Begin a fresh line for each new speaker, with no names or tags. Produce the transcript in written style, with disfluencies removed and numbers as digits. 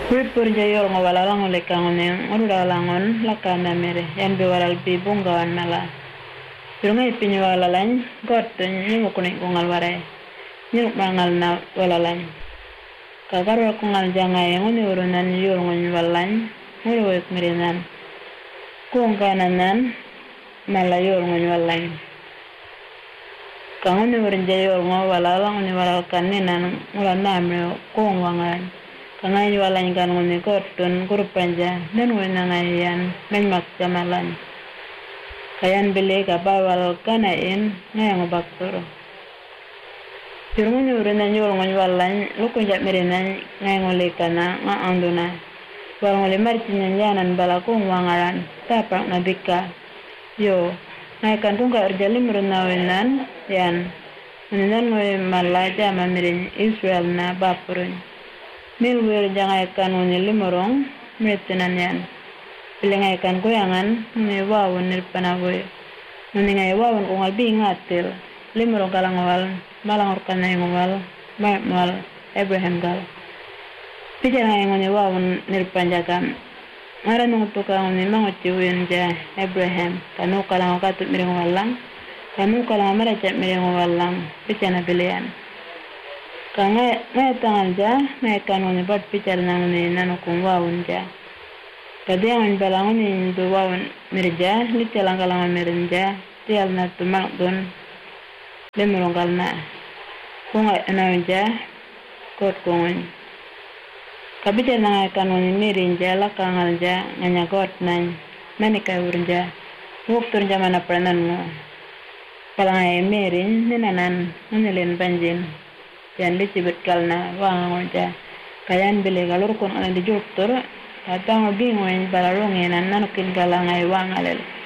Wipur jayor ngawala langon lekangon urula langon lakana mere yan be waral bi bungawan mala. Pirunga ipinyo wala lañ got nyingu kuning kungal waray. Nyingu mangal na wala lañ. Kagarwa kungal jangay nguni urunan yor ngon walañ nguri wik mirinan. Kungkananan mala yor ngon walañ. Kanguni urin jayor ngawala langon waral kaninan ngula namre kungwangan. Kangai walañ kan ngoni kotun kurupanja dan wenangayan menmak jamalan. Kayan beli kabawal kanain ngayang bakturo. Jurungan urunan yul ngon walañ lukunjak merinan ngayang olekana ngaanduna. Wal ngoli marcinya janan balakung wangaran tapak nabika. Yo, ngaikan tungka urjali merunawinan yan. Meninan ngoli malaja mamirin Israel na bapurun. Milwer jangai kan ngoni limorong mretinan yan. Pilingai kan goyangan ngoni wawon nirpanagoy. Ngoni ngai wawon kung albi ngatil. Limorong kalangwal malangor kanay ngwal mal Abraham gal. Pijar ngai ngoni wawon nirpanjagam. Ngara nung tuka ngoni mangotiwin ja Abraham. Kanu kalang katut miring walang. Kanu kalang maracap miring walang. Pichana bilian. Kanga tangan ja ngai kanuni bat picar nanguni nanu kung wawun ja. Kadiangan balanguni ndu wawun mirja litelang kalanga mirja tial na tumak don lemurongkal na. Kunga anawin ja kot kungun. Kabicar nangai kanuni mirinja lakangal ja nganya kot nany manika urja. Wuktur ja mana pranan ngo. Kalangai mirin ninanan nunilen banjin. Yan licibet kalna wangon ja kayan bele galur kon ala di joktor atang bingoy balalongen nanukin kalangai wangalel